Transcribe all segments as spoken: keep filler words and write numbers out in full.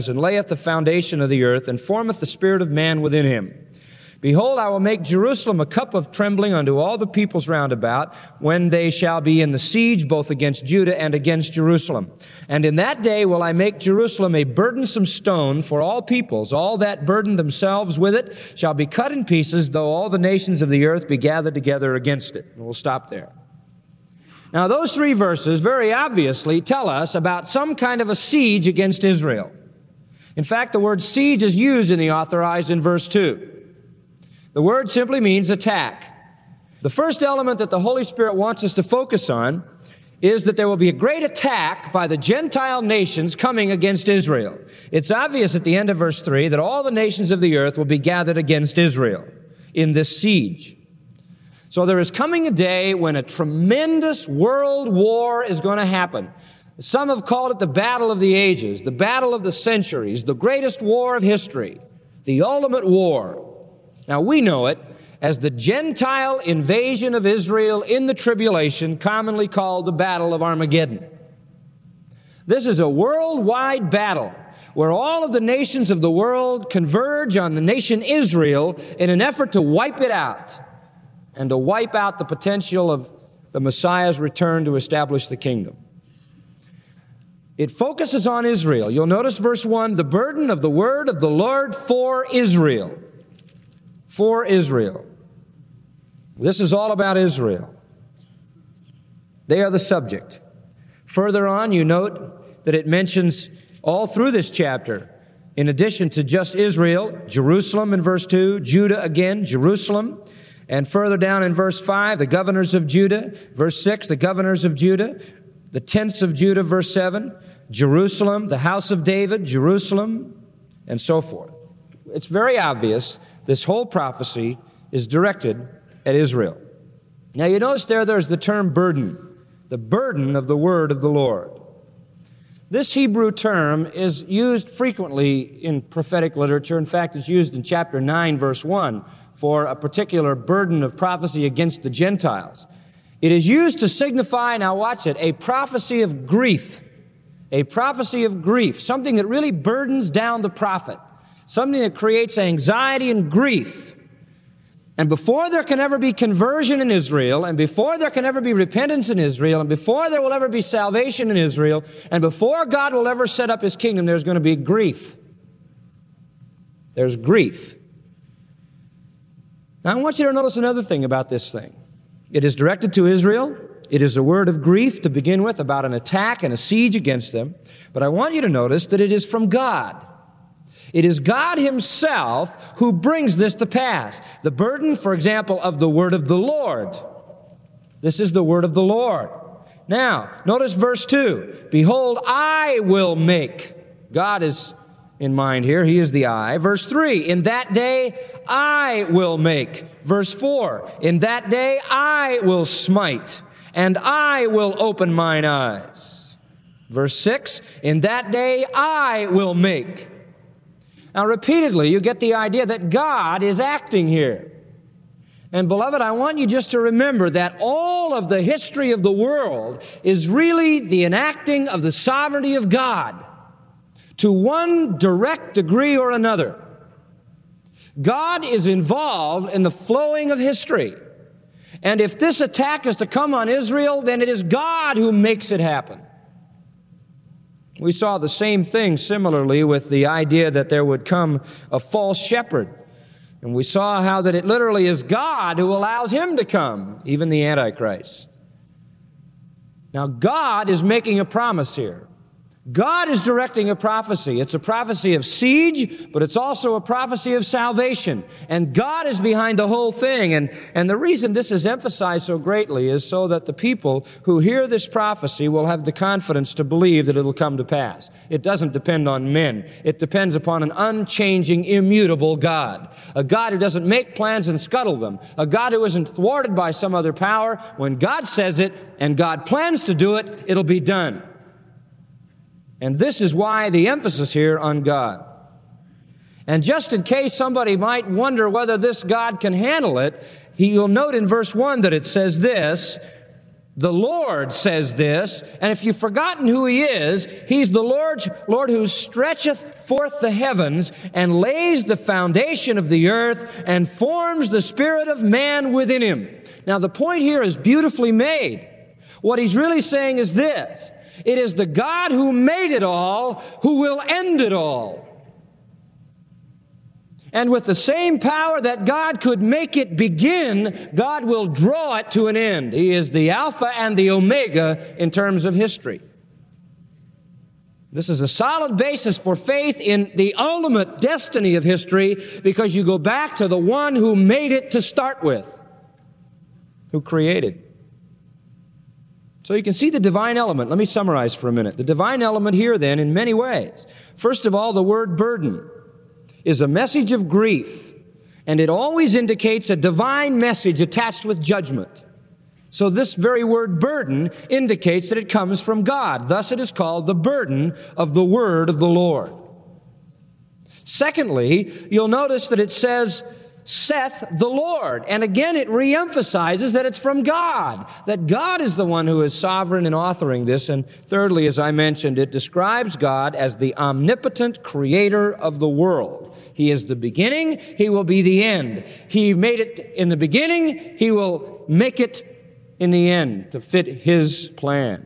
and layeth the foundation of the earth, and formeth the spirit of man within him. Behold, I will make Jerusalem a cup of trembling unto all the peoples round about, when they shall be in the siege, both against Judah and against Jerusalem. And in that day will I make Jerusalem a burdensome stone for all peoples. All that burden themselves with it shall be cut in pieces, though all the nations of the earth be gathered together against it. And we'll stop there. Now, those three verses very obviously tell us about some kind of a siege against Israel. In fact, the word siege is used in the authorized in verse two. The word simply means attack. The first element that the Holy Spirit wants us to focus on is that there will be a great attack by the Gentile nations coming against Israel. It's obvious at the end of verse three that all the nations of the earth will be gathered against Israel in this siege. So there is coming a day when a tremendous world war is going to happen. Some have called it the battle of the ages, the battle of the centuries, the greatest war of history, the ultimate war. Now, we know it as the Gentile invasion of Israel in the tribulation, commonly called the Battle of Armageddon. This is a worldwide battle where all of the nations of the world converge on the nation Israel in an effort to wipe it out and to wipe out the potential of the Messiah's return to establish the kingdom. It focuses on Israel. You'll notice verse one, the burden of the word of the Lord for Israel. For Israel. This is all about Israel. They are the subject. Further on, you note that it mentions all through this chapter, in addition to just Israel, Jerusalem in verse two, Judah again, Jerusalem, and further down in verse five, the governors of Judah, verse six, the governors of Judah, the tents of Judah, verse seven, Jerusalem, the house of David, Jerusalem, and so forth. It's very obvious this whole prophecy is directed at Israel. Now you notice there, there's the term burden, the burden of the word of the Lord. This Hebrew term is used frequently in prophetic literature. In fact, it's used in chapter nine, verse one, for a particular burden of prophecy against the Gentiles. It is used to signify, now watch it, a prophecy of grief, a prophecy of grief, something that really burdens down the prophet. Something that creates anxiety and grief. And before there can ever be conversion in Israel, and before there can ever be repentance in Israel, and before there will ever be salvation in Israel, and before God will ever set up his kingdom, there's going to be grief. There's grief. Now I want you to notice another thing about this thing. It is directed to Israel. It is a word of grief to begin with about an attack and a siege against them. But I want you to notice that it is from God. It is God himself who brings this to pass. The burden, for example, of the word of the Lord. This is the word of the Lord. Now, notice verse two. Behold, I will make. God is in mind here. He is the I. Verse three. In that day, I will make. Verse four. In that day, I will smite, and I will open mine eyes. Verse six. In that day, I will make. Now, repeatedly, you get the idea that God is acting here. And, beloved, I want you just to remember that all of the history of the world is really the enacting of the sovereignty of God to one direct degree or another. God is involved in the flowing of history. And if this attack is to come on Israel, then it is God who makes it happen. We saw the same thing similarly with the idea that there would come a false shepherd. And we saw how that it literally is God who allows him to come, even the Antichrist. Now, God is making a promise here. God is directing a prophecy. It's a prophecy of siege, but it's also a prophecy of salvation. And God is behind the whole thing. And, and the reason this is emphasized so greatly is so that the people who hear this prophecy will have the confidence to believe that it'll come to pass. It doesn't depend on men. It depends upon an unchanging, immutable God. A God who doesn't make plans and scuttle them. A God who isn't thwarted by some other power. When God says it and God plans to do it, it'll be done. And this is why the emphasis here on God. And just in case somebody might wonder whether this God can handle it, he, you'll note in verse one that it says this, The Lord says this, and if you've forgotten who He is, He's the Lord, Lord who stretcheth forth the heavens and lays the foundation of the earth and forms the spirit of man within him. Now the point here is beautifully made. What He's really saying is this: it is the God who made it all who will end it all. And with the same power that God could make it begin, God will draw it to an end. He is the Alpha and the Omega in terms of history. This is a solid basis for faith in the ultimate destiny of history, because you go back to the one who made it to start with, who created. So you can see the divine element. Let me summarize for a minute. The divine element here then in many ways. First of all, the word burden is a message of grief, and it always indicates a divine message attached with judgment. So this very word burden indicates that it comes from God. Thus it is called the burden of the word of the Lord. Secondly, you'll notice that it says, saith the Lord. And again, it reemphasizes that it's from God, that God is the one who is sovereign in authoring this. And thirdly, as I mentioned, it describes God as the omnipotent creator of the world. He is the beginning, He will be the end. He made it in the beginning, He will make it in the end to fit His plan.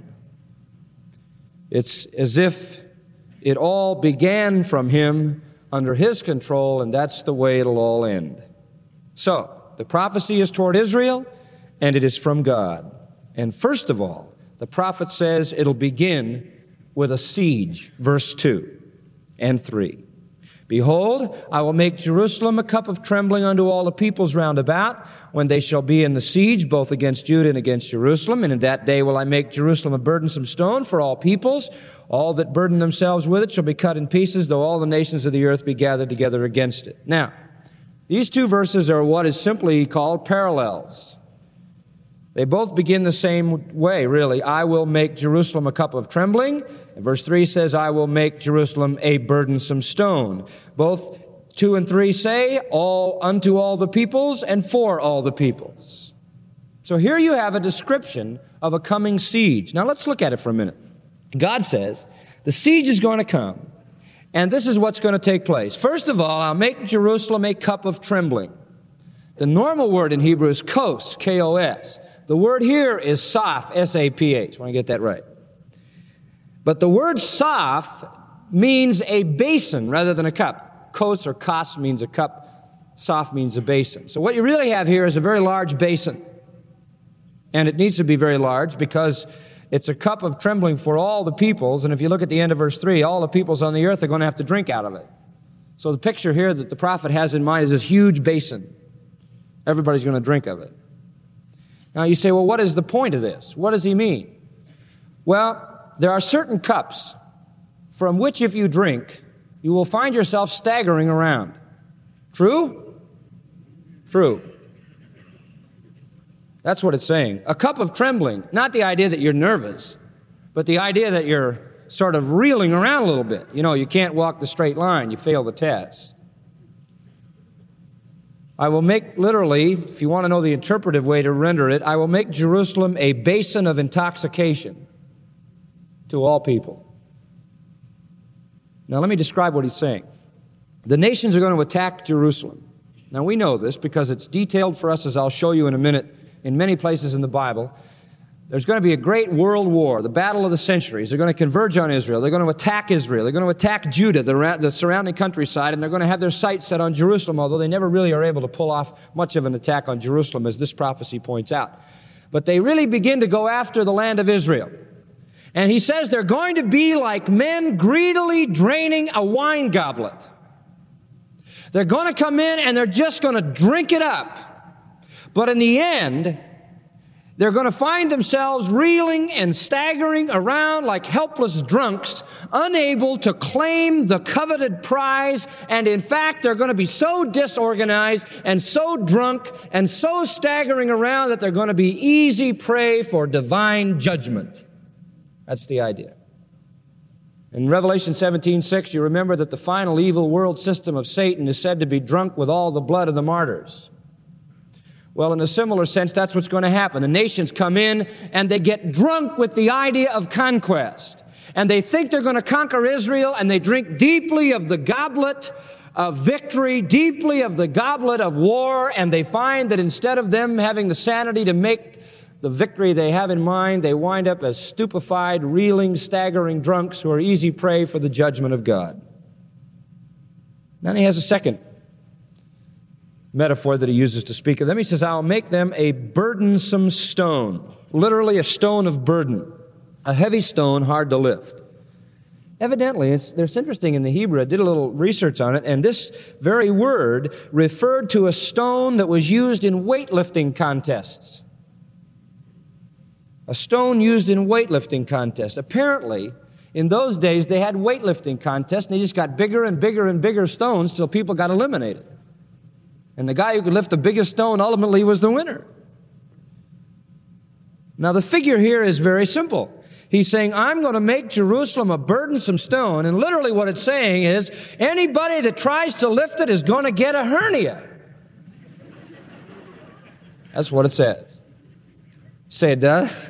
It's as if it all began from Him under His control, and that's the way it'll all end. So, the prophecy is toward Israel, and it is from God. And first of all, the prophet says it'll begin with a siege, verse two and three. Behold, I will make Jerusalem a cup of trembling unto all the peoples round about, when they shall be in the siege, both against Judah and against Jerusalem. And in that day will I make Jerusalem a burdensome stone for all peoples. All that burden themselves with it shall be cut in pieces, though all the nations of the earth be gathered together against it. Now, these two verses are what is simply called parallels. They both begin the same way, really. I will make Jerusalem a cup of trembling. And verse three says, I will make Jerusalem a burdensome stone. Both two and three say, all unto all the peoples and for all the peoples. So here you have a description of a coming siege. Now let's look at it for a minute. God says, the siege is going to come, and this is what's going to take place. First of all, I'll make Jerusalem a cup of trembling. The normal word in Hebrew is kos, K O S. The word here is saph, S A P H. I want to get that right. But the word saph means a basin rather than a cup. Kos or kas means a cup. Saph means a basin. So what you really have here is a very large basin. And it needs to be very large because it's a cup of trembling for all the peoples. And if you look at the end of verse three, all the peoples on the earth are going to have to drink out of it. So the picture here that the prophet has in mind is this huge basin. Everybody's going to drink of it. Now you say, well, what is the point of this? What does he mean? Well, there are certain cups from which if you drink, you will find yourself staggering around. True? True. That's what it's saying. A cup of trembling, not the idea that you're nervous, but the idea that you're sort of reeling around a little bit. You know, you can't walk the straight line. You fail the test. I will make, literally, if you want to know the interpretive way to render it, I will make Jerusalem a basin of intoxication to all people. Now let me describe what he's saying. The nations are going to attack Jerusalem. Now we know this because it's detailed for us, as I'll show you in a minute, in many places in the Bible. There's going to be a great world war, the battle of the centuries. They're going to converge on Israel. They're going to attack Israel. They're going to attack Judah, the, the surrounding countryside, and they're going to have their sights set on Jerusalem, although they never really are able to pull off much of an attack on Jerusalem, as this prophecy points out. But they really begin to go after the land of Israel. And he says they're going to be like men greedily draining a wine goblet. They're going to come in and they're just going to drink it up. But in the end, they're going to find themselves reeling and staggering around like helpless drunks, unable to claim the coveted prize. And in fact, they're going to be so disorganized and so drunk and so staggering around that they're going to be easy prey for divine judgment. That's the idea. In Revelation seventeen six, you remember that the final evil world system of Satan is said to be drunk with all the blood of the martyrs. Well, in a similar sense, that's what's going to happen. The nations come in and they get drunk with the idea of conquest. And they think they're going to conquer Israel, and they drink deeply of the goblet of victory, deeply of the goblet of war, and they find that instead of them having the sanity to make the victory they have in mind, they wind up as stupefied, reeling, staggering drunks who are easy prey for the judgment of God. Then he has a second metaphor that he uses to speak of them. He says, I'll make them a burdensome stone, literally a stone of burden, a heavy stone hard to lift. Evidently, it's, it's interesting in the Hebrew, I did a little research on it, and this very word referred to a stone that was used in weightlifting contests. A stone used in weightlifting contests. Apparently, in those days, they had weightlifting contests, and they just got bigger and bigger and bigger stones till people got eliminated. And the guy who could lift the biggest stone ultimately was the winner. Now, the figure here is very simple. He's saying, I'm going to make Jerusalem a burdensome stone. And literally what it's saying is, anybody that tries to lift it is going to get a hernia. That's what it says. Say it does?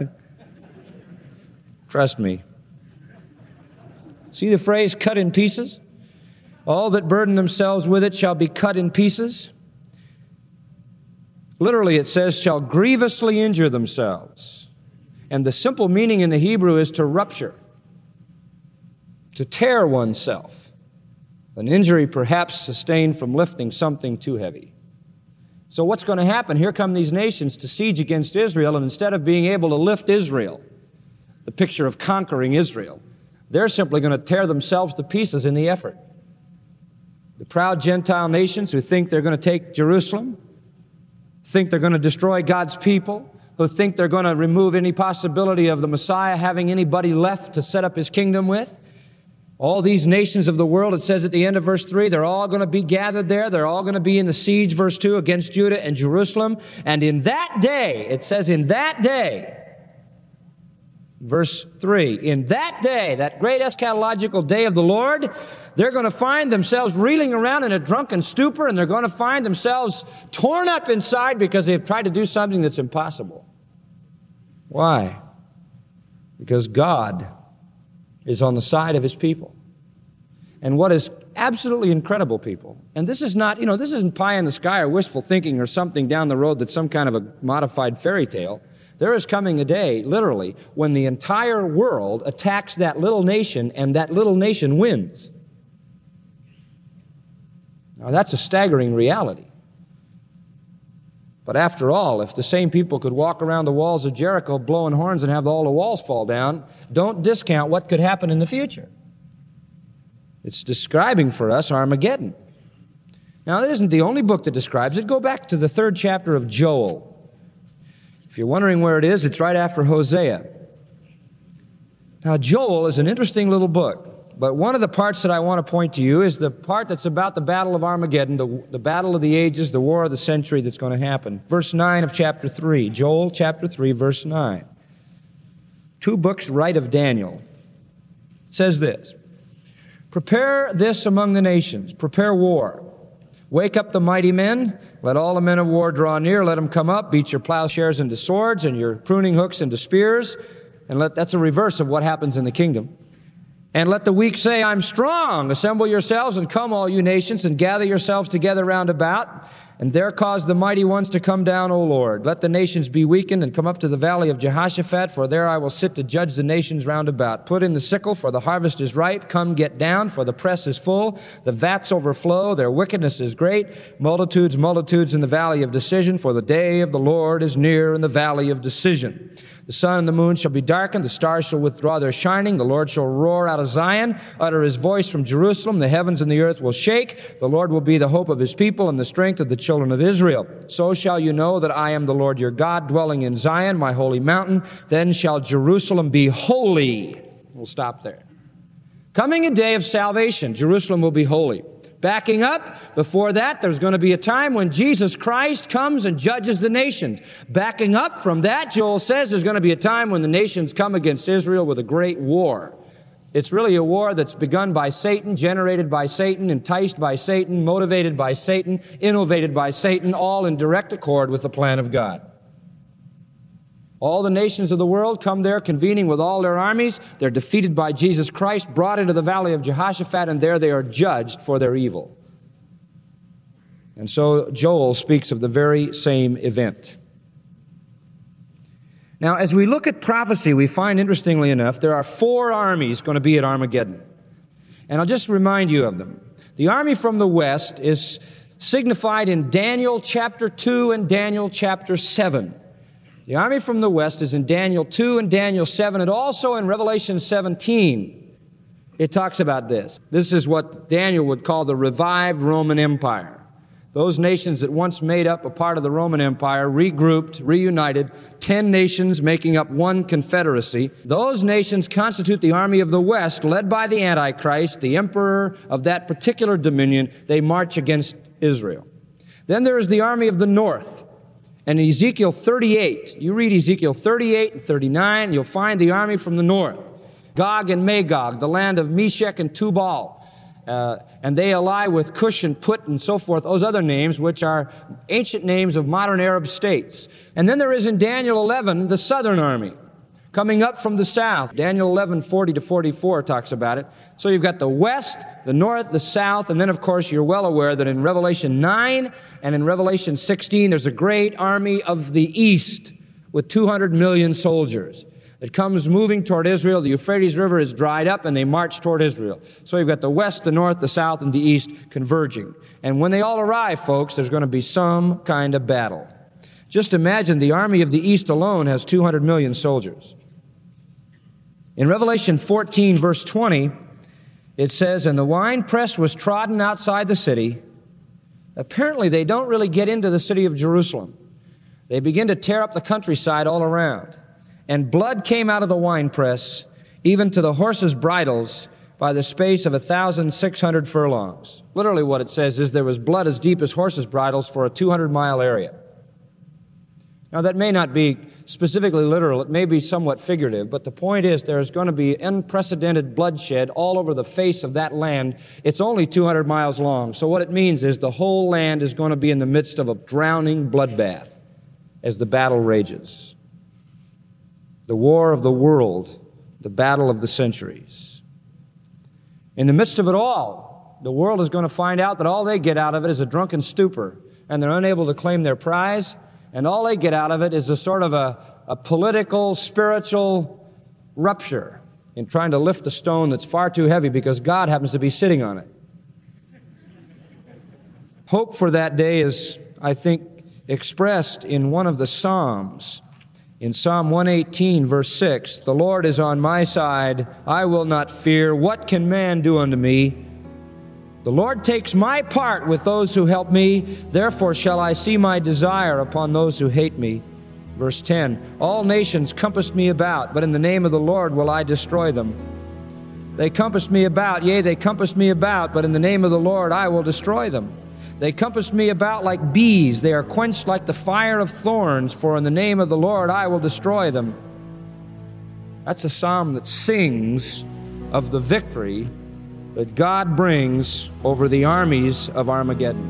Trust me. See the phrase, cut in pieces? All that burden themselves with it shall be cut in pieces. Literally it says, shall grievously injure themselves. And the simple meaning in the Hebrew is to rupture, to tear oneself. An injury perhaps sustained from lifting something too heavy. So what's going to happen? Here come these nations to siege against Israel, and instead of being able to lift Israel, the picture of conquering Israel, they're simply going to tear themselves to pieces in the effort. The proud Gentile nations who think they're going to take Jerusalem, think they're going to destroy God's people, who think they're going to remove any possibility of the Messiah having anybody left to set up his kingdom with. All these nations of the world, it says at the end of verse three, they're all going to be gathered there. They're all going to be in the siege, verse two, against Judah and Jerusalem. And in that day, it says in that day, verse three, in that day, that great eschatological day of the Lord, they're going to find themselves reeling around in a drunken stupor, and they're going to find themselves torn up inside because they've tried to do something that's impossible. Why? Because God is on the side of his people. And what is absolutely incredible, people, and this is not, you know, this isn't pie in the sky or wishful thinking or something down the road that's some kind of a modified fairy tale. There is coming a day, literally, when the entire world attacks that little nation, and that little nation wins. Now, that's a staggering reality. But after all, if the same people could walk around the walls of Jericho blowing horns and have all the walls fall down, don't discount what could happen in the future. It's describing for us Armageddon. Now, that isn't the only book that describes it. Go back to the third chapter of Joel. If you're wondering where it is, it's right after Hosea. Now, Joel is an interesting little book. But one of the parts that I want to point to you is the part that's about the battle of Armageddon, the, the battle of the ages, the war of the century that's going to happen. Verse nine of chapter three, Joel chapter three, verse nine. Two books right of Daniel. It says this, prepare this among the nations, prepare war. Wake up the mighty men, let all the men of war draw near, let them come up, beat your plowshares into swords and your pruning hooks into spears. And let, that's a reverse of what happens in the kingdom. And let the weak say, I'm strong. Assemble yourselves and come, all you nations, and gather yourselves together round about. And there cause the mighty ones to come down, O Lord. Let the nations be weakened and come up to the valley of Jehoshaphat, for there I will sit to judge the nations round about. Put in the sickle, for the harvest is ripe. Come get down, for the press is full. The vats overflow. Their wickedness is great. Multitudes, multitudes in the valley of decision, for the day of the Lord is near in the valley of decision. The sun and the moon shall be darkened, the stars shall withdraw their shining, the Lord shall roar out of Zion, utter his voice from Jerusalem, the heavens and the earth will shake, the Lord will be the hope of his people and the strength of the children of Israel. So shall you know that I am the Lord your God, dwelling in Zion, my holy mountain. Then shall Jerusalem be holy. We'll stop there. Coming a day of salvation, Jerusalem will be holy. Backing up, before that, there's going to be a time when Jesus Christ comes and judges the nations. Backing up from that, Joel says there's going to be a time when the nations come against Israel with a great war. It's really a war that's begun by Satan, generated by Satan, enticed by Satan, motivated by Satan, innovated by Satan, all in direct accord with the plan of God. All the nations of the world come there convening with all their armies. They're defeated by Jesus Christ, brought into the valley of Jehoshaphat, and there they are judged for their evil. And so Joel speaks of the very same event. Now, as we look at prophecy, we find, interestingly enough, there are four armies going to be at Armageddon. And I'll just remind you of them. The army from the west is signified in Daniel chapter two and Daniel chapter seven. The army from the west is in Daniel two and Daniel seven, and also in Revelation seventeen. It talks about this. This is what Daniel would call the revived Roman Empire. Those nations that once made up a part of the Roman Empire, regrouped, reunited, ten nations making up one confederacy. Those nations constitute the army of the West, led by the Antichrist, the emperor of that particular dominion. They march against Israel. Then there is the army of the North. And in Ezekiel thirty-eight, you read Ezekiel thirty-eight and thirty-nine, you'll find the army from the North. Gog and Magog, the land of Meshech and Tubal. Uh, and they ally with Cush and Put and so forth, those other names, which are ancient names of modern Arab states. And then there is in Daniel eleven, the southern army, coming up from the south. Daniel eleven, forty to forty-four talks about it. So you've got the west, the north, the south, and then, of course, you're well aware that in Revelation nine and in Revelation sixteen, there's a great army of the east with two hundred million soldiers. It comes moving toward Israel. The Euphrates River is dried up, and they march toward Israel. So you've got the west, the north, the south, and the east converging. And when they all arrive, folks, there's going to be some kind of battle. Just imagine the army of the east alone has two hundred million soldiers. In Revelation fourteen, verse twenty, it says, "And the winepress was trodden outside the city." Apparently, they don't really get into the city of Jerusalem. They begin to tear up the countryside all around. And blood came out of the winepress, even to the horses' bridles, by the space of a thousand six hundred furlongs. Literally what it says is there was blood as deep as horses' bridles for a two hundred mile area. Now that may not be specifically literal, it may be somewhat figurative, but the point is there is going to be unprecedented bloodshed all over the face of that land. It's only two hundred miles long, so what it means is the whole land is going to be in the midst of a drowning bloodbath as the battle rages. The war of the world, the battle of the centuries. In the midst of it all, the world is going to find out that all they get out of it is a drunken stupor, and they're unable to claim their prize, and all they get out of it is a sort of a, a political, spiritual rupture in trying to lift a stone that's far too heavy because God happens to be sitting on it. Hope for that day is, I think, expressed in one of the Psalms. In Psalm one eighteen, verse six, "The Lord is on my side, I will not fear. What can man do unto me? The Lord takes my part with those who help me. Therefore shall I see my desire upon those who hate me." Verse ten, "All nations compassed me about, but in the name of the Lord will I destroy them. They compassed me about, yea, they compassed me about, but in the name of the Lord I will destroy them. They compassed me about like bees. They are quenched like the fire of thorns, for in the name of the Lord I will destroy them." That's a psalm that sings of the victory that God brings over the armies of Armageddon.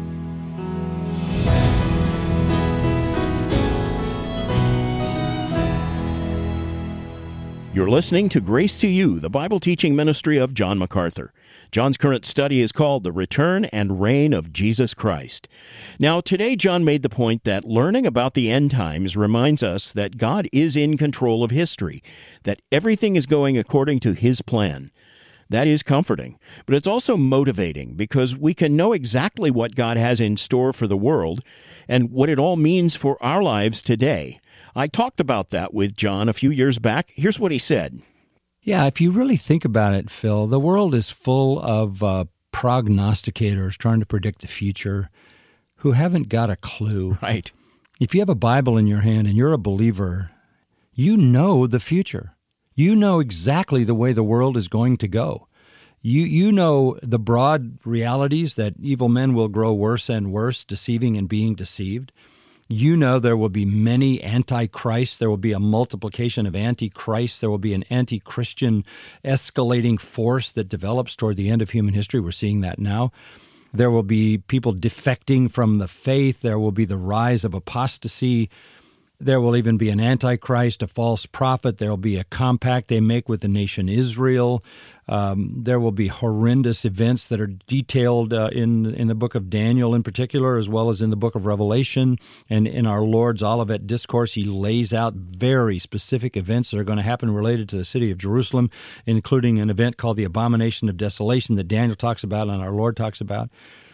You're listening to Grace to You, the Bible teaching ministry of John MacArthur. John's current study is called The Return and Reign of Jesus Christ. Now, today John made the point that learning about the end times reminds us that God is in control of history, that everything is going according to His plan. That is comforting, but it's also motivating because we can know exactly what God has in store for the world and what it all means for our lives today. I talked about that with John a few years back. Here's what he said. Yeah, if you really think about it, Phil, the world is full of uh, prognosticators trying to predict the future who haven't got a clue. Right. If you have a Bible in your hand and you're a believer, you know the future. You know exactly the way the world is going to go. You you know the broad realities that evil men will grow worse and worse, deceiving and being deceived. You know there will be many antichrists. There will be a multiplication of antichrists. There will be an anti-Christian escalating force that develops toward the end of human history. We're seeing that now. There will be people defecting from the faith. There will be the rise of apostasy. There will even be an antichrist, a false prophet. There will be a compact they make with the nation Israel. Um, there will be horrendous events that are detailed uh, in in the book of Daniel in particular, as well as in the book of Revelation. And in our Lord's Olivet Discourse, he lays out very specific events that are going to happen related to the city of Jerusalem, including an event called the Abomination of Desolation that Daniel talks about and our Lord talks about.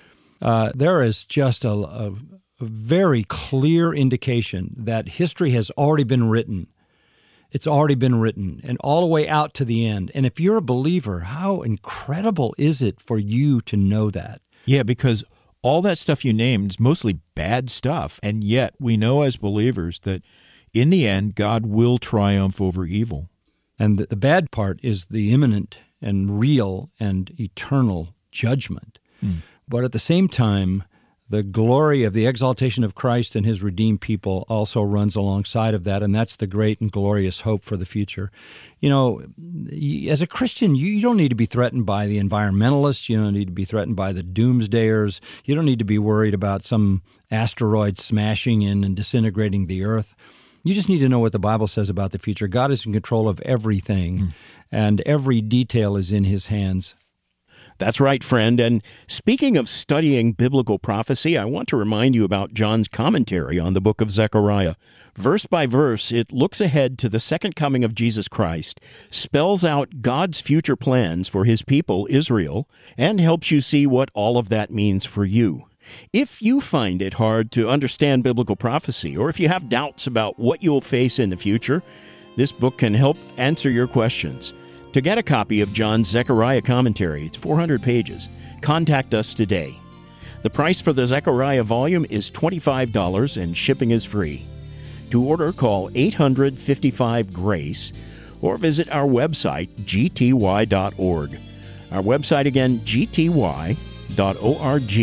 Uh, there is just a... a A very clear indication that history has already been written. It's already been written, and all the way out to the end. And if you're a believer, how incredible is it for you to know that? Yeah, because all that stuff you named is mostly bad stuff, and yet we know as believers that in the end, God will triumph over evil. And the, the bad part is the imminent and real and eternal judgment. Hmm. But at the same time, the glory of the exaltation of Christ and his redeemed people also runs alongside of that, and that's the great and glorious hope for the future. You know, as a Christian, you don't need to be threatened by the environmentalists. You don't need to be threatened by the doomsdayers. You don't need to be worried about some asteroid smashing in and disintegrating the earth. You just need to know what the Bible says about the future. God is in control of everything, mm. and every detail is in his hands. That's right, friend. And speaking of studying biblical prophecy, I want to remind you about John's commentary on the book of Zechariah. Verse by verse, it looks ahead to the second coming of Jesus Christ, spells out God's future plans for his people, Israel, and helps you see what all of that means for you. If you find it hard to understand biblical prophecy, or if you have doubts about what you'll face in the future, this book can help answer your questions. To get a copy of John's Zechariah commentary, it's four hundred pages. Contact us today. The price for the Zechariah volume is twenty-five dollars and shipping is free. To order, call eight hundred, fifty-five, GRACE or visit our website, g t y dot org. Our website again, g t y dot org,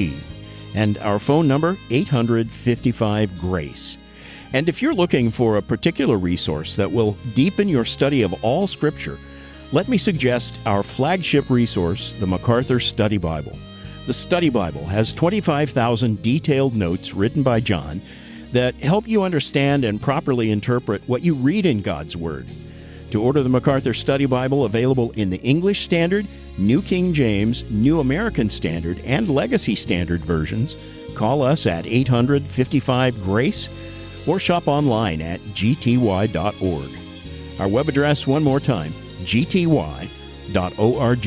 and our phone number, eight hundred, fifty-five, GRACE. And if you're looking for a particular resource that will deepen your study of all Scripture, let me suggest our flagship resource, the MacArthur Study Bible. The Study Bible has twenty-five thousand detailed notes written by John that help you understand and properly interpret what you read in God's Word. To order the MacArthur Study Bible, available in the English Standard, New King James, New American Standard, and Legacy Standard versions, call us at eight hundred, fifty-five, GRACE or shop online at g t y dot org. Our web address, one more time, g t y dot org.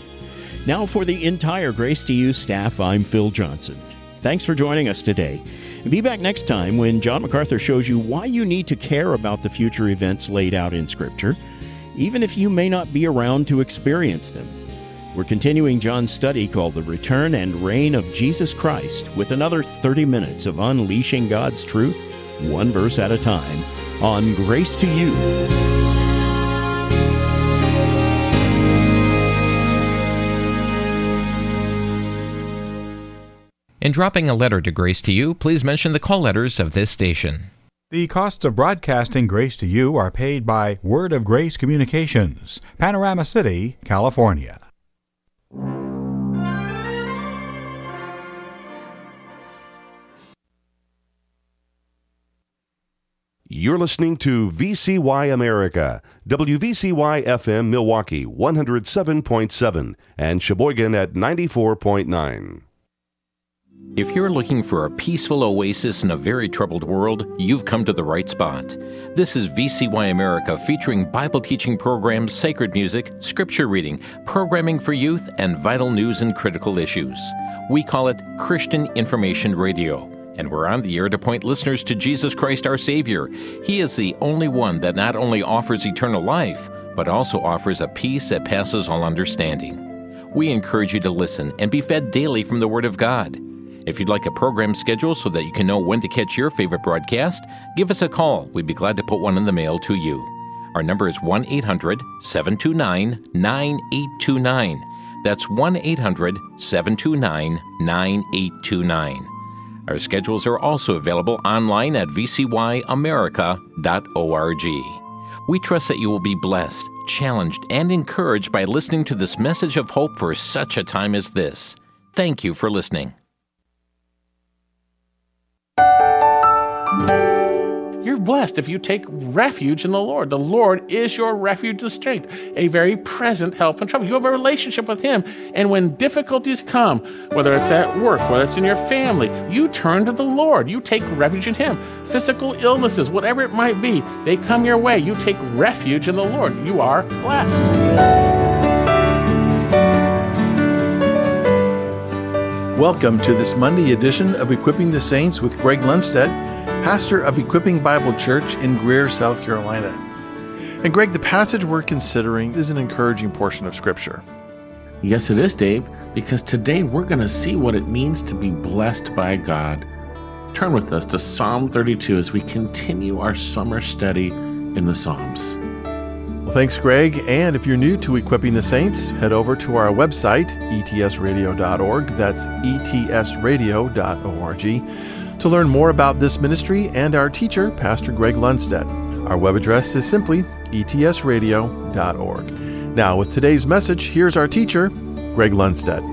Now for the entire Grace to You staff, I'm Phil Johnson. Thanks for joining us today. Be back next time when John MacArthur shows you why you need to care about the future events laid out in Scripture, even if you may not be around to experience them. We're continuing John's study called The Return and Reign of Jesus Christ with another thirty minutes of unleashing God's truth, one verse at a time, on Grace to You. In dropping a letter to Grace to You, please mention the call letters of this station. The costs of broadcasting Grace to You are paid by Word of Grace Communications, Panorama City, California. You're listening to V C Y America, W V C Y F M Milwaukee one oh seven point seven and Sheboygan at ninety-four point nine. If you're looking for a peaceful oasis in a very troubled world, you've come to the right spot. This is V C Y America, featuring Bible teaching programs, sacred music, scripture reading, programming for youth, and vital news and critical issues. We call it Christian Information Radio, and we're on the air to point listeners to Jesus Christ, our Savior. He is the only one that not only offers eternal life, but also offers a peace that passes all understanding. We encourage you to listen and be fed daily from the Word of God. If you'd like a program schedule so that you can know when to catch your favorite broadcast, give us a call. We'd be glad to put one in the mail to you. Our number is one eight hundred, seven two nine, nine eight two nine. That's one eight hundred, seven two nine, nine eight two nine. Our schedules are also available online at v c y america dot org. We trust that you will be blessed, challenged, and encouraged by listening to this message of hope for such a time as this. Thank you for listening. You're blessed if you take refuge in the Lord. The Lord is your refuge and strength, a very present help in trouble. You have a relationship with Him, and when difficulties come, whether it's at work, whether it's in your family, you turn to the Lord. You take refuge in Him. Physical illnesses, whatever it might be, they come your way. You take refuge in the Lord. You are blessed. Welcome to this Monday edition of Equipping the Saints with Greg Lundstedt, pastor of Equipping Bible Church in Greer, South Carolina. And Greg, the passage we're considering is an encouraging portion of Scripture. Yes, it is, Dave, because today we're going to see what it means to be blessed by God. Turn with us to Psalm thirty-two as we continue our summer study in the Psalms. Well, thanks, Greg. And if you're new to Equipping the Saints, head over to our website, e t s radio dot org. That's e t s radio dot org. to learn more about this ministry and our teacher, Pastor Greg Lundstedt. Our web address is simply e t s radio dot org. Now, with today's message, here's our teacher, Greg Lundstedt.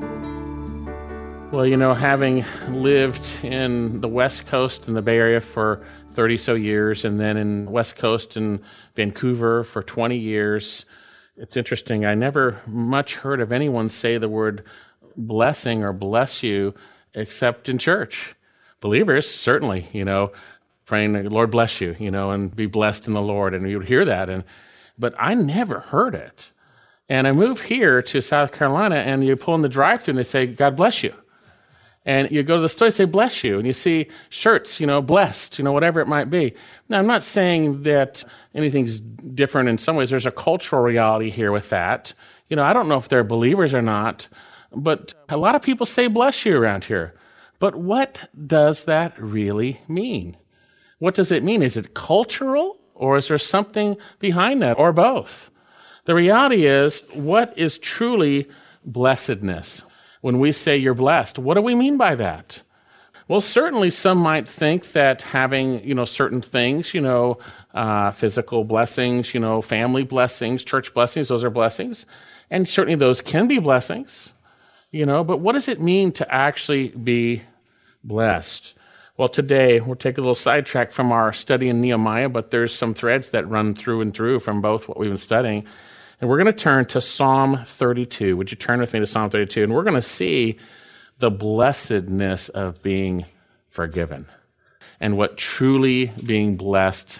Well, you know, having lived in the West Coast in the Bay Area for thirty so years, and then in West Coast in Vancouver for twenty years, it's interesting. I never much heard of anyone say the word blessing or bless you except in church. Believers, certainly, you know, praying, Lord bless you, you know, and be blessed in the Lord, and you would hear that. And but I never heard it. And I moved here to South Carolina, and you pull in the drive-thru and they say, God bless you. And you go to the store, they say, bless you. And you see shirts, you know, blessed, you know, whatever it might be. Now, I'm not saying that anything's different in some ways. There's a cultural reality here with that. You know, I don't know if they're believers or not, but a lot of people say bless you around here. But what does that really mean? What does it mean? Is it cultural, or is there something behind that, or both? The reality is, what is truly blessedness? When we say you're blessed, what do we mean by that? Well, certainly some might think that having, you know, certain things, you know, uh, physical blessings, you know, family blessings, church blessings, those are blessings. And certainly those can be blessings, you know, but what does it mean to actually be blessed? Well, today we'll take a little sidetrack from our study in Nehemiah, but there's some threads that run through and through from both what we've been studying. And we're going to turn to Psalm thirty-two. Would you turn with me to Psalm thirty-two? And we're going to see the blessedness of being forgiven and what truly being blessed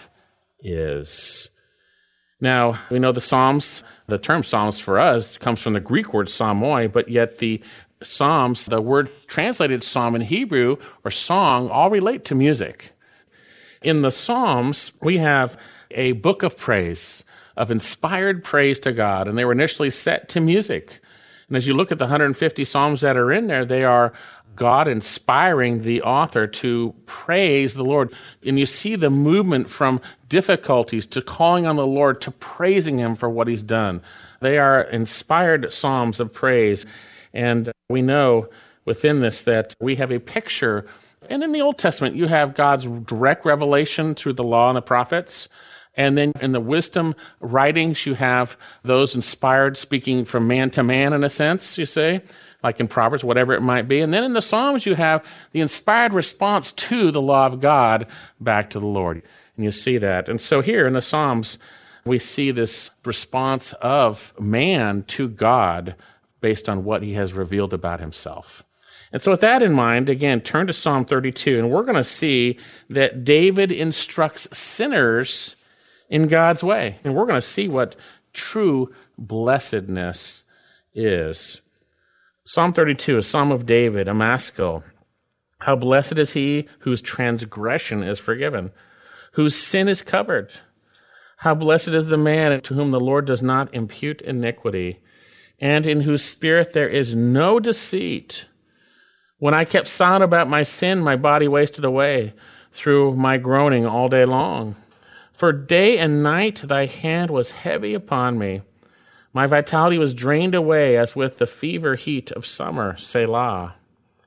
is. Now, we know the Psalms, the term Psalms for us comes from the Greek word psalmoi, but yet the Psalms, the word translated psalm in Hebrew or song, all relate to music. In the Psalms, we have a book of praise, of inspired praise to God, and they were initially set to music. And as you look at the one hundred fifty Psalms that are in there, they are God inspiring the author to praise the Lord. And you see the movement from difficulties to calling on the Lord to praising Him for what He's done. They are inspired Psalms of praise. And we know within this that we have a picture. And in the Old Testament, you have God's direct revelation through the law and the prophets. And then in the wisdom writings, you have those inspired speaking from man to man, in a sense, you say, like in Proverbs, whatever it might be. And then in the Psalms, you have the inspired response to the law of God back to the Lord. And you see that. And so here in the Psalms, we see this response of man to God based on what He has revealed about Himself. And so with that in mind, again, turn to Psalm thirty-two, and we're going to see that David instructs sinners in God's way. And we're going to see what true blessedness is. Psalm thirty-two, a psalm of David, a maskil. How blessed is he whose transgression is forgiven, whose sin is covered. How blessed is the man to whom the Lord does not impute iniquity, and in whose spirit there is no deceit. When I kept silent about my sin, my body wasted away through my groaning all day long. For day and night thy hand was heavy upon me. My vitality was drained away as with the fever heat of summer, Selah.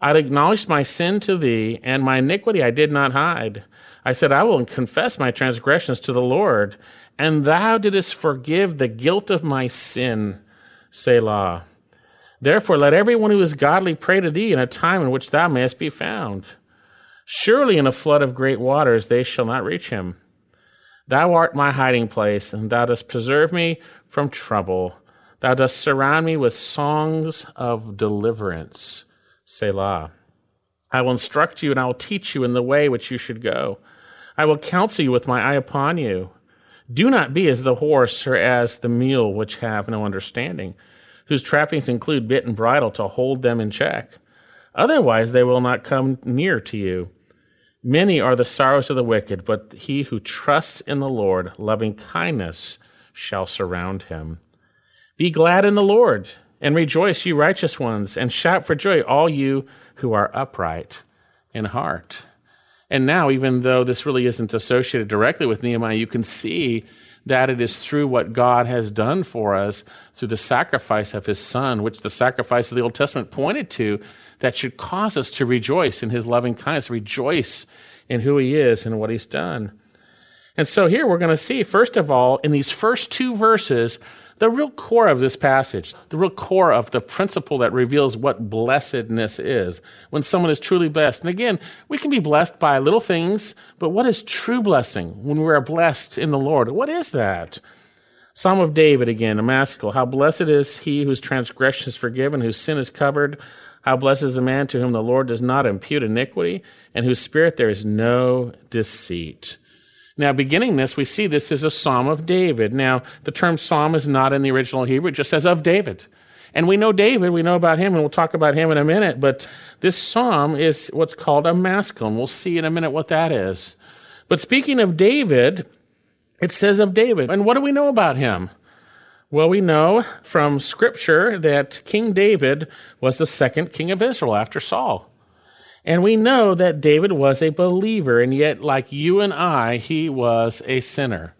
I acknowledged my sin to thee, and my iniquity I did not hide. I said, I will confess my transgressions to the Lord, and thou didst forgive the guilt of my sin. Selah. Therefore, let everyone who is godly pray to thee in a time in which thou mayest be found. Surely in a flood of great waters they shall not reach him. Thou art my hiding place, and thou dost preserve me from trouble. Thou dost surround me with songs of deliverance. Selah. I will instruct you, and I will teach you in the way which you should go. I will counsel you with my eye upon you. Do not be as the horse or as the mule, which have no understanding, whose trappings include bit and bridle to hold them in check. Otherwise they will not come near to you. Many are the sorrows of the wicked, but he who trusts in the Lord, loving kindness shall surround him. Be glad in the Lord, and rejoice, you righteous ones, and shout for joy, all you who are upright in heart. And now, even though this really isn't associated directly with Nehemiah, you can see that it is through what God has done for us, through the sacrifice of his Son, which the sacrifice of the Old Testament pointed to, that should cause us to rejoice in his loving kindness, rejoice in who he is and what he's done. And so here we're going to see, first of all, in these first two verses, the real core of this passage, the real core of the principle that reveals what blessedness is, when someone is truly blessed. And again, we can be blessed by little things, but what is true blessing when we are blessed in the Lord? What is that? Psalm of David again, a maskil. How blessed is he whose transgression is forgiven, whose sin is covered. How blessed is the man to whom the Lord does not impute iniquity, and whose spirit there is no deceit. Now, beginning this, we see this is a Psalm of David. Now, the term psalm is not in the original Hebrew. It just says of David. And we know David, we know about him, and we'll talk about him in a minute, but this psalm is what's called a maskil, and we'll see in a minute what that is. But speaking of David, it says of David. And what do we know about him? Well, we know from Scripture that King David was the second king of Israel after Saul. And we know that David was a believer, and yet, like you and I, he was a sinner.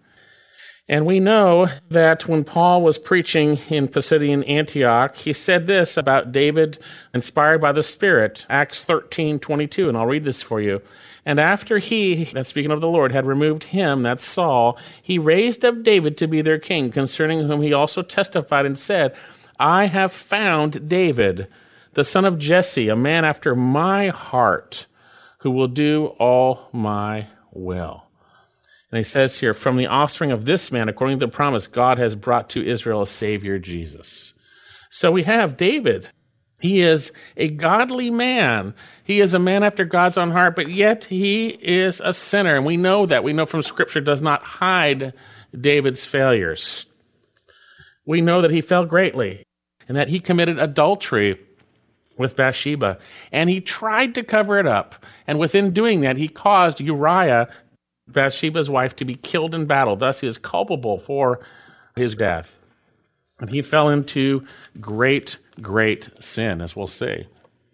And we know that when Paul was preaching in Pisidian Antioch, he said this about David, inspired by the Spirit, Acts thirteen twenty-two, and I'll read this for you. And after he, that's speaking of the Lord, had removed him, that's Saul, he raised up David to be their king, concerning whom he also testified and said, I have found David, the son of Jesse, a man after my heart, who will do all my will. And he says here, from the offspring of this man, according to the promise, God has brought to Israel a Savior, Jesus. So we have David. He is a godly man. He is a man after God's own heart, but yet he is a sinner. And we know that. We know from Scripture does not hide David's failures. We know that he fell greatly and that he committed adultery with Bathsheba, and he tried to cover it up. And within doing that, he caused Uriah, Bathsheba's wife, to be killed in battle. Thus, he is culpable for his death. And he fell into great, great sin, as we'll see.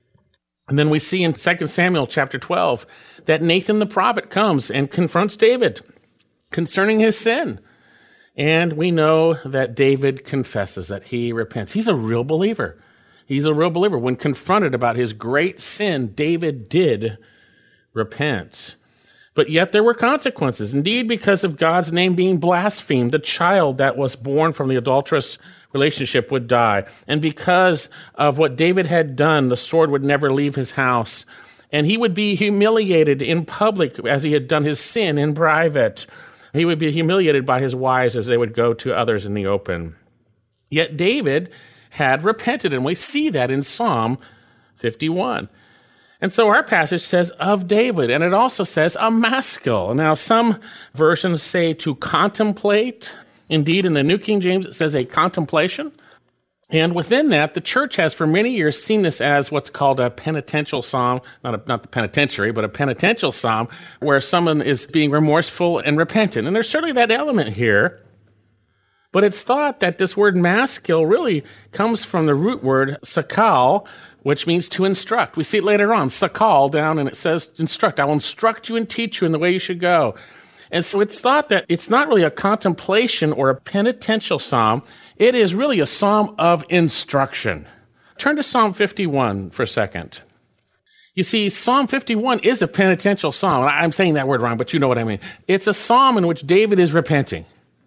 And then we see in Second Samuel chapter twelve that Nathan the prophet comes and confronts David concerning his sin. And we know that David confesses, that he repents. He's a real believer. He's a real believer. When confronted about his great sin, David did repent. But yet there were consequences. Indeed, because of God's name being blasphemed, the child that was born from the adulterous relationship would die. And because of what David had done, the sword would never leave his house. And he would be humiliated in public as he had done his sin in private. He would be humiliated by his wives as they would go to others in the open. Yet David had repented, and we see that in Psalm fifty-one. And so our passage says of David, and it also says a maskil. Now, some versions say to contemplate. Indeed, in the New King James, it says a contemplation. And within that, the church has for many years seen this as what's called a penitential psalm, not a, not the penitentiary, but a penitential psalm, where someone is being remorseful and repentant. And there's certainly that element here. But it's thought that this word maskil really comes from the root word sakal, which means to instruct. We see it later on, sakal down, and it says instruct. I will instruct you and teach you in the way you should go. And so it's thought that it's not really a contemplation or a penitential psalm. It is really a psalm of instruction. Turn to Psalm fifty-one for a second. You see, Psalm fifty-one is a penitential psalm. I'm saying that word wrong, but you know what I mean. It's a psalm in which David is repenting.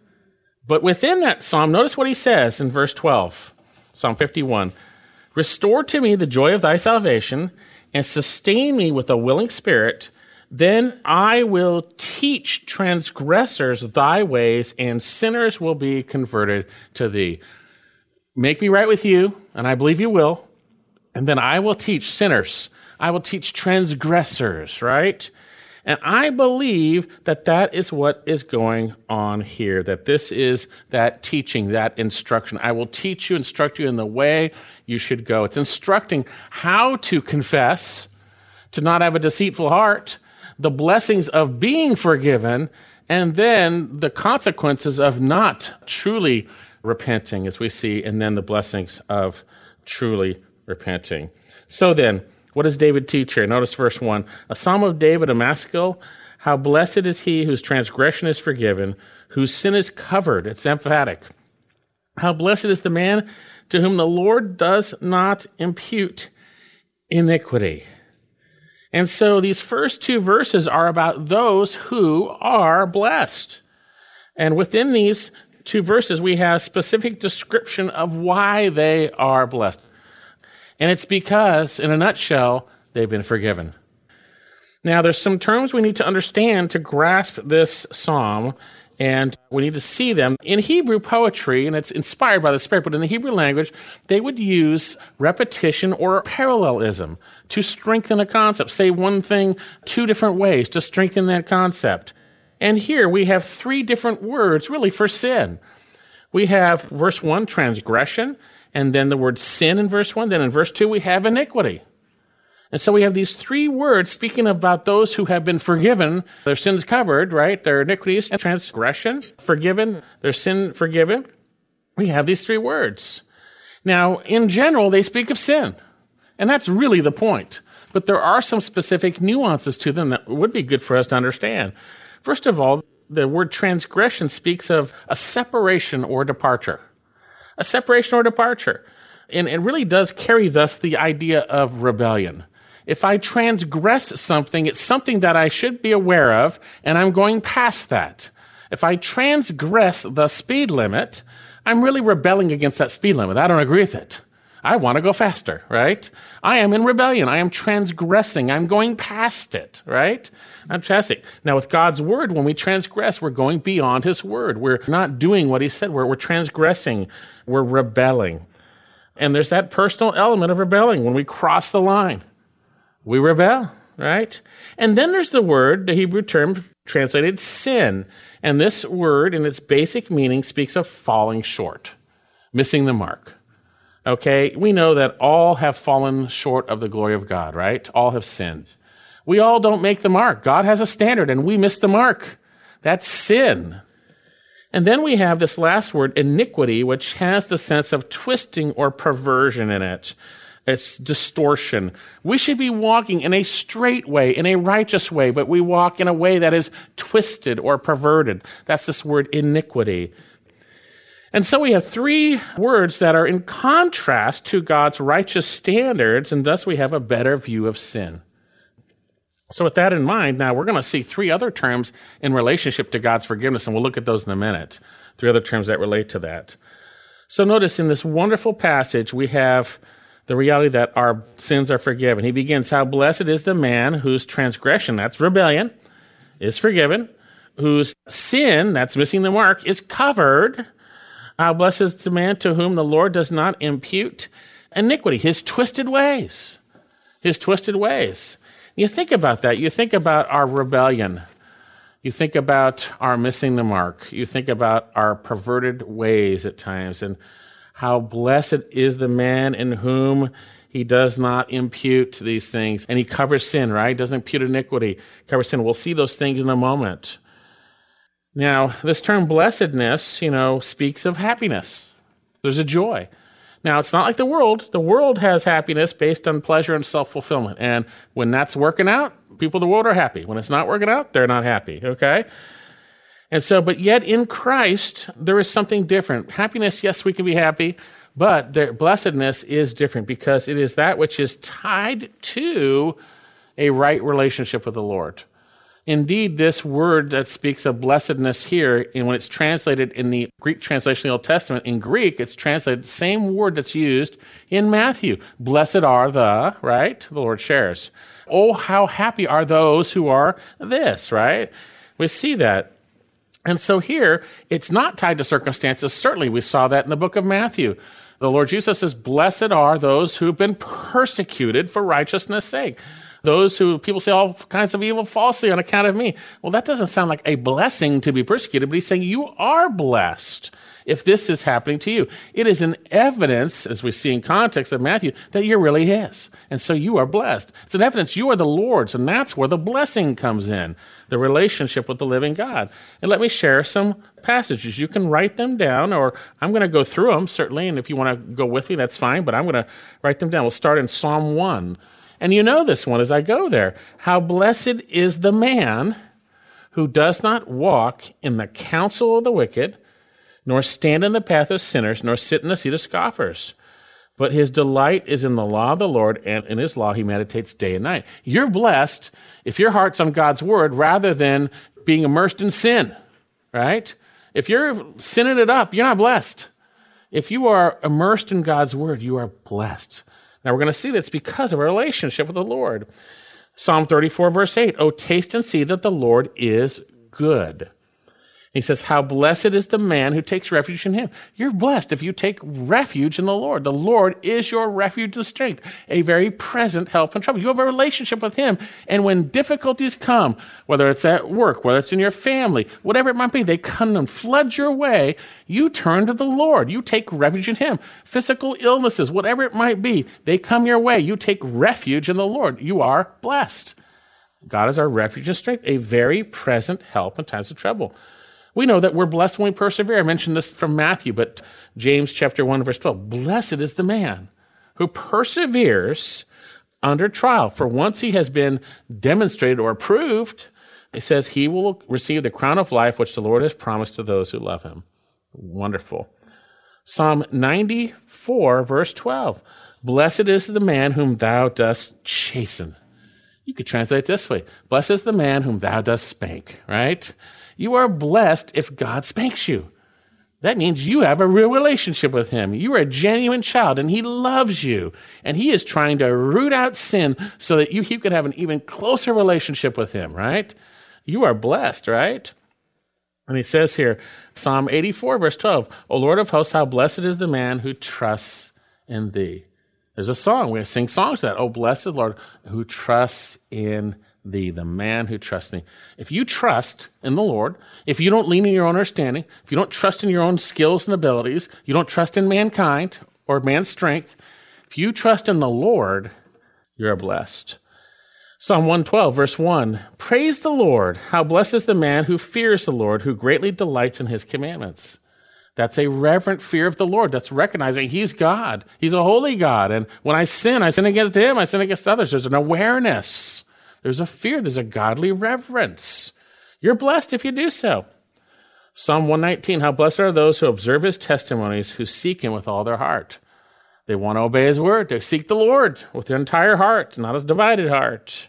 But within that psalm, notice what he says in verse twelve, Psalm fifty-one. Restore to me the joy of thy salvation, and sustain me with a willing spirit. Then I will teach transgressors thy ways, and sinners will be converted to thee. Make me right with you, and I believe you will. And then I will teach sinners. I will teach transgressors, right? And I believe that that is what is going on here, that this is that teaching, that instruction. I will teach you, instruct you in the way you should go. It's instructing how to confess, to not have a deceitful heart, the blessings of being forgiven, and then the consequences of not truly repenting, as we see, and then the blessings of truly repenting. So then, what does David teach here? Notice verse one. A psalm of David, a maskil. How blessed is he whose transgression is forgiven, whose sin is covered. It's emphatic. How blessed is the man to whom the Lord does not impute iniquity. And so these first two verses are about those who are blessed. And within these two verses, we have specific description of why they are blessed. And it's because, in a nutshell, they've been forgiven. Now, there's some terms we need to understand to grasp this psalm, and we need to see them. In Hebrew poetry, and it's inspired by the Spirit, but in the Hebrew language, they would use repetition or parallelism to strengthen a concept. Say one thing two different ways to strengthen that concept. And here we have three different words, really, for sin. We have, verse one, transgression, and then the word sin in verse one. Then in verse two, we have iniquity. And so we have these three words speaking about those who have been forgiven, their sins covered, right? Their iniquities and transgression forgiven, their sin forgiven. We have these three words. Now, in general, they speak of sin. And that's really the point. But there are some specific nuances to them that would be good for us to understand. First of all, the word transgression speaks of a separation or departure. A separation or departure. And it really does carry thus the idea of rebellion. If I transgress something, it's something that I should be aware of, and I'm going past that. If I transgress the speed limit, I'm really rebelling against that speed limit. I don't agree with it. I want to go faster, right? I am in rebellion. I am transgressing. I'm going past it, right? I'm transgressing. Now, with God's word, when we transgress, we're going beyond his word. We're not doing what he said. We're, we're transgressing. We're rebelling. And there's that personal element of rebelling. When we cross the line, we rebel, right? And then there's the word, the Hebrew term translated sin. And this word, in its basic meaning, speaks of falling short, missing the mark. Okay, we know that all have fallen short of the glory of God, right? All have sinned. We all don't make the mark. God has a standard, and we miss the mark. That's sin. And then we have this last word, iniquity, which has the sense of twisting or perversion in it. It's distortion. We should be walking in a straight way, in a righteous way, but we walk in a way that is twisted or perverted. That's this word iniquity. And so we have three words that are in contrast to God's righteous standards, and thus we have a better view of sin. So with that in mind, now we're going to see three other terms in relationship to God's forgiveness, and we'll look at those in a minute. Three other terms that relate to that. So notice in this wonderful passage, we have the reality that our sins are forgiven. He begins, how blessed is the man whose transgression, that's rebellion, is forgiven, whose sin, that's missing the mark, is covered. How blessed is the man to whom the Lord does not impute iniquity, his twisted ways, his twisted ways. You think about that. You think about our rebellion. You think about our missing the mark. You think about our perverted ways at times, and how blessed is the man in whom he does not impute these things. And he covers sin, right? Doesn't impute iniquity, covers sin. We'll see those things in a moment. Now, this term blessedness, you know, speaks of happiness. There's a joy. Now, it's not like the world. The world has happiness based on pleasure and self-fulfillment. And when that's working out, people in the world are happy. When it's not working out, they're not happy, okay? And so, but yet in Christ, there is something different. Happiness, yes, we can be happy, but the blessedness is different because it is that which is tied to a right relationship with the Lord. Indeed, this word that speaks of blessedness here, and when it's translated in the Greek translation of the Old Testament, in Greek, it's translated the same word that's used in Matthew. Blessed are the, right? The Lord shares. Oh, how happy are those who are this, right? We see that. And so here, it's not tied to circumstances. Certainly, we saw that in the book of Matthew. The Lord Jesus says, blessed are those who've been persecuted for righteousness' sake. Those who, people say all kinds of evil falsely on account of me. Well, that doesn't sound like a blessing to be persecuted, but he's saying you are blessed if this is happening to you. It is an evidence, as we see in context of Matthew, that you're really his. And so you are blessed. It's an evidence you are the Lord's, and that's where the blessing comes in, the relationship with the living God. And let me share some passages. You can write them down, or I'm going to go through them, certainly, and if you want to go with me, that's fine, but I'm going to write them down. We'll start in Psalm one. And you know this one as I go there. How blessed is the man who does not walk in the counsel of the wicked, nor stand in the path of sinners, nor sit in the seat of scoffers. But his delight is in the law of the Lord, and in his law he meditates day and night. You're blessed if your heart's on God's word rather than being immersed in sin, right? If you're sinning it up, you're not blessed. If you are immersed in God's word, you are blessed. Now, we're going to see that's because of our relationship with the Lord. Psalm thirty-four, verse eight, oh, taste and see that the Lord is good. He says, how blessed is the man who takes refuge in him. You're blessed if you take refuge in the Lord. The Lord is your refuge and strength, a very present help in trouble. You have a relationship with him, and when difficulties come, whether it's at work, whether it's in your family, whatever it might be, they come and flood your way, you turn to the Lord. You take refuge in him. Physical illnesses, whatever it might be, they come your way. You take refuge in the Lord. You are blessed. God is our refuge and strength, a very present help in times of trouble. We know that we're blessed when we persevere. I mentioned this from Matthew, but James chapter one, verse twelve. Blessed is the man who perseveres under trial. For once he has been demonstrated or approved, it says he will receive the crown of life which the Lord has promised to those who love him. Wonderful. Psalm ninety-four, verse twelve. Blessed is the man whom thou dost chasten. You could translate it this way. Blessed is the man whom thou dost spank, right? You are blessed if God spanks you. That means you have a real relationship with him. You are a genuine child, and he loves you. And he is trying to root out sin so that you, you can have an even closer relationship with him, right? You are blessed, right? And he says here, Psalm eighty-four, verse twelve, O Lord of hosts, how blessed is the man who trusts in thee. There's a song. We sing songs to that. Oh, blessed Lord, who trusts in thee, the man who trusts in thee. If you trust in the Lord, if you don't lean in your own understanding, if you don't trust in your own skills and abilities, you don't trust in mankind or man's strength, if you trust in the Lord, you're blessed. Psalm one twelve, verse one, praise the Lord. How blessed is the man who fears the Lord, who greatly delights in his commandments. That's a reverent fear of the Lord. That's recognizing he's God. He's a holy God. And when I sin, I sin against him. I sin against others. There's an awareness. There's a fear. There's a godly reverence. You're blessed if you do so. Psalm one nineteen, how blessed are those who observe his testimonies, who seek him with all their heart. They want to obey his word. They seek the Lord with their entire heart, not a divided heart.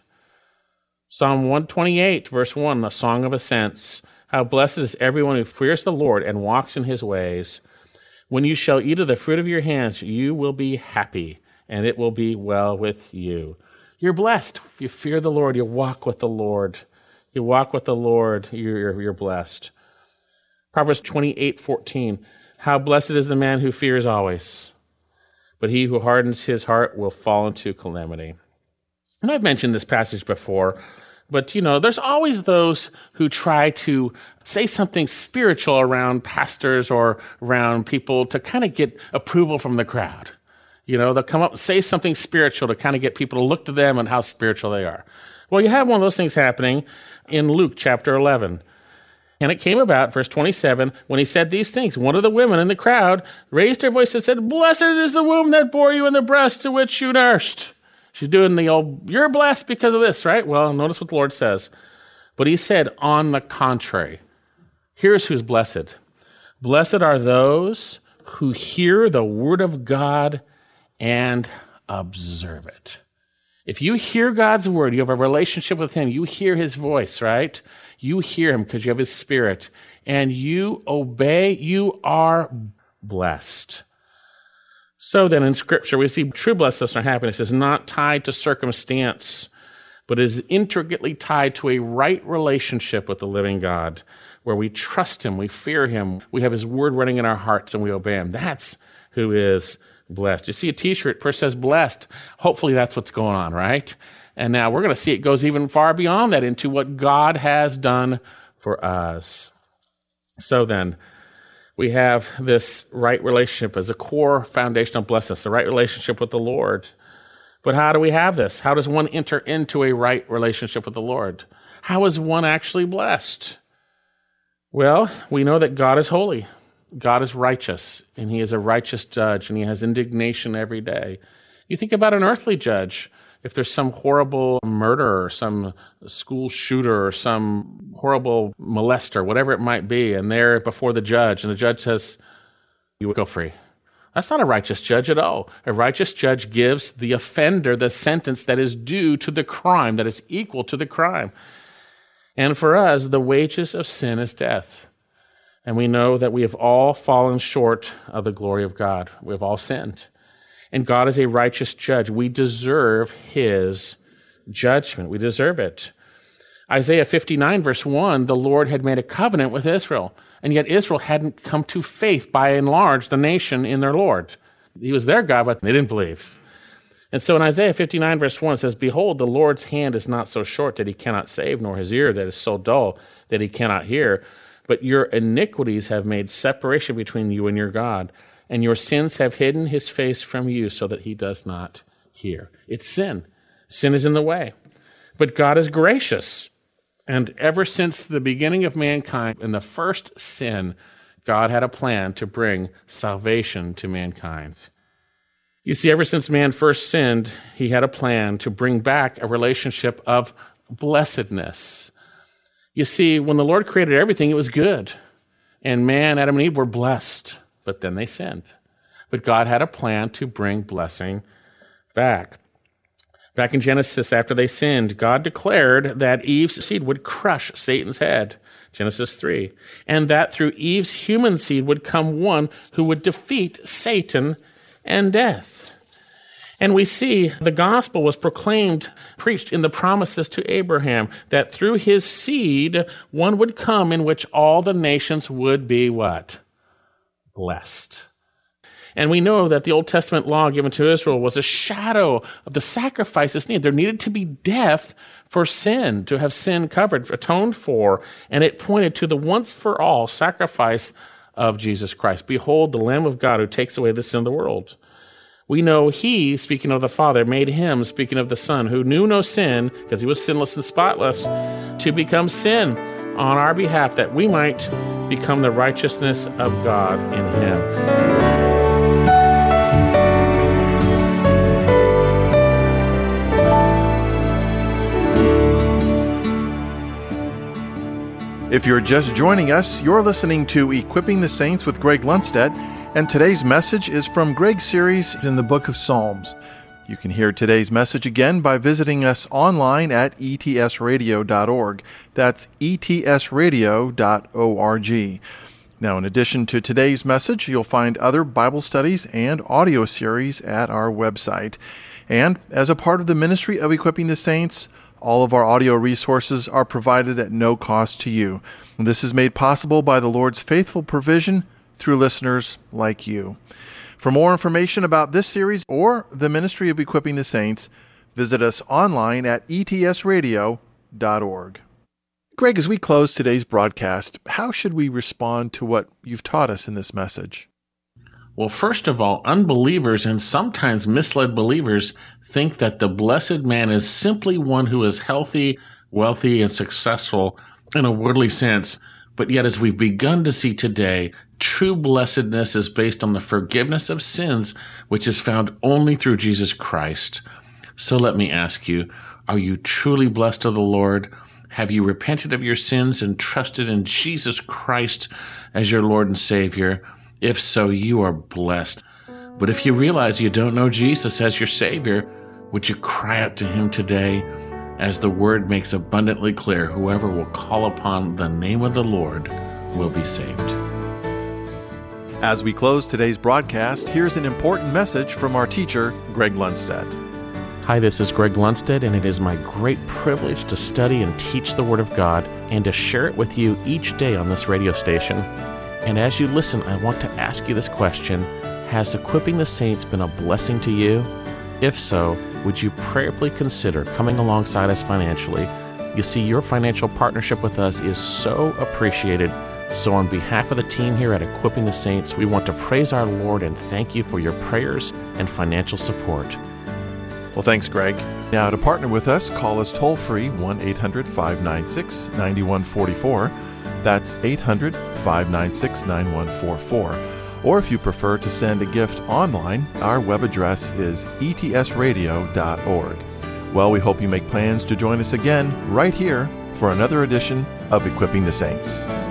Psalm one twenty-eight, verse one, the song of ascents. How blessed is everyone who fears the Lord and walks in his ways. When you shall eat of the fruit of your hands, you will be happy, and it will be well with you. You're blessed. If you fear the Lord, you walk with the Lord. You walk with the Lord, you're, you're blessed. Proverbs twenty-eight fourteen. How blessed is the man who fears always, but he who hardens his heart will fall into calamity. And I've mentioned this passage before, but, you know, there's always those who try to say something spiritual around pastors or around people to kind of get approval from the crowd. You know, they'll come up and say something spiritual to kind of get people to look to them and how spiritual they are. Well, you have one of those things happening in Luke chapter eleven. And it came about, verse twenty-seven, when he said these things, one of the women in the crowd raised her voice and said, blessed is the womb that bore you and the breast to which you nursed. She's doing the old, you're blessed because of this, right? Well, notice what the Lord says. But he said, on the contrary, here's who's blessed. Blessed are those who hear the word of God and observe it. If you hear God's word, you have a relationship with him, you hear his voice, right? You hear him because you have his spirit, and you obey, you are blessed. So then in Scripture, we see true blessedness or happiness is not tied to circumstance, but is intricately tied to a right relationship with the living God, where we trust him, we fear him, we have his word running in our hearts, and we obey him. That's who is blessed. You see a t-shirt that says blessed. Hopefully that's what's going on, right? And now we're going to see it goes even far beyond that into what God has done for us. So then, we have this right relationship as a core foundation of blessedness, the right relationship with the Lord. But how do we have this? How does one enter into a right relationship with the Lord? How is one actually blessed? Well, we know that God is holy. God is righteous, and he is a righteous judge, and he has indignation every day. You think about an earthly judge. If there's some horrible murderer, some school shooter, or some horrible molester, whatever it might be, and they're before the judge, and the judge says, you will go free. That's not a righteous judge at all. A righteous judge gives the offender the sentence that is due to the crime, that is equal to the crime. And for us, the wages of sin is death. And we know that we have all fallen short of the glory of God. We have all sinned. And God is a righteous judge. We deserve his judgment. We deserve it. Isaiah fifty-nine, verse one, the Lord had made a covenant with Israel, and yet Israel hadn't come to faith by and large, the nation in their Lord. He was their God, but they didn't believe. And so in Isaiah fifty-nine, verse one, it says, behold, the Lord's hand is not so short that he cannot save, nor his ear that is so dull that he cannot hear. But your iniquities have made separation between you and your God, and your sins have hidden his face from you so that he does not hear. It's sin. Sin is in the way. But God is gracious. And ever since the beginning of mankind, in the first sin, God had a plan to bring salvation to mankind. You see, ever since man first sinned, he had a plan to bring back a relationship of blessedness. You see, when the Lord created everything, it was good. And man, Adam and Eve were blessed, but then they sinned. But God had a plan to bring blessing back. Back in Genesis, after they sinned, God declared that Eve's seed would crush Satan's head, Genesis three, and that through Eve's human seed would come one who would defeat Satan and death. And we see the gospel was proclaimed, preached in the promises to Abraham, that through his seed, one would come in which all the nations would be what? Blessed. And we know that the Old Testament law given to Israel was a shadow of the sacrifices needed. There needed to be death for sin, to have sin covered, atoned for, and it pointed to the once-for-all sacrifice of Jesus Christ. Behold, the Lamb of God who takes away the sin of the world. We know he, speaking of the Father, made him, speaking of the Son, who knew no sin, because he was sinless and spotless, to become sin on our behalf, that we might become the righteousness of God in him. If you're just joining us, you're listening to Equipping the Saints with Greg Lundstedt, and today's message is from Greg's series in the Book of Psalms. You can hear today's message again by visiting us online at e t s radio dot org. That's e t s radio dot org. Now, in addition to today's message, you'll find other Bible studies and audio series at our website. And as a part of the ministry of Equipping the Saints, all of our audio resources are provided at no cost to you. And this is made possible by the Lord's faithful provision through listeners like you. For more information about this series or the ministry of Equipping the Saints, visit us online at e t s radio dot org. Greg, as we close today's broadcast, how should we respond to what you've taught us in this message? Well, first of all, unbelievers and sometimes misled believers think that the blessed man is simply one who is healthy, wealthy, and successful in a worldly sense. But yet, as we've begun to see today, true blessedness is based on the forgiveness of sins, which is found only through Jesus Christ. So let me ask you, are you truly blessed of the Lord? Have you repented of your sins and trusted in Jesus Christ as your Lord and Savior? If so, you are blessed. But if you realize you don't know Jesus as your Savior, Would you cry out to him today? As the word makes abundantly clear, whoever will call upon the name of the Lord will be saved. As we close today's broadcast, here's an important message from our teacher, Greg Lundstedt. Hi, this is Greg Lundstedt, and it is my great privilege to study and teach the Word of God and to share it with you each day on this radio station. And as you listen, I want to ask you this question: has Equipping the Saints been a blessing to you? If so, would you prayerfully consider coming alongside us financially? You see, your financial partnership with us is so appreciated. So on behalf of the team here at Equipping the Saints, we want to praise our Lord and thank you for your prayers and financial support. Well, thanks, Greg. Now, to partner with us, call us toll-free, one eight hundred, five nine six, nine one four four. That's eight hundred, five nine six, nine one four four. Or if you prefer to send a gift online, our web address is e t s radio dot org. Well, we hope you make plans to join us again right here for another edition of Equipping the Saints.